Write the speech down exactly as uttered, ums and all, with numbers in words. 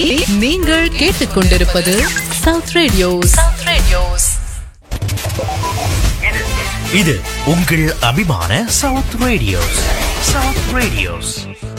நீங்கள் கேட்டுக்கொண்டிருப்பது south radios. South radios. இது உங்கள் அபிமான சவுத் ரேடியோஸ். South radios.